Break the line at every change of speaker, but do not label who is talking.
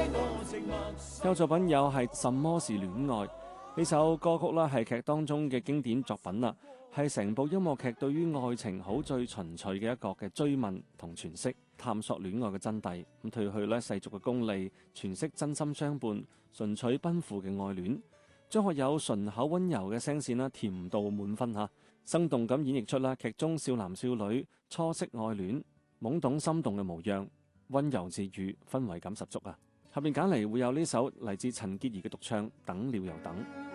有作品有係什麼是戀愛呢首歌曲啦，係劇當中嘅經典作品啦，係成部音樂劇對於愛情好最純粹嘅一個嘅追問同詮釋，探索戀愛嘅真諦，咁褪去咧世俗嘅功利，詮釋真心相伴、純粹奔赴嘅愛戀。張學友順口溫柔嘅聲線啦，甜度滿分吓，生動咁演繹出啦劇中少男少女初識愛戀、懵懂心動嘅模樣，溫柔治愈，氛圍感十足啊！下面揀嚟會有呢首嚟自陳潔儀嘅獨唱《等了又等》。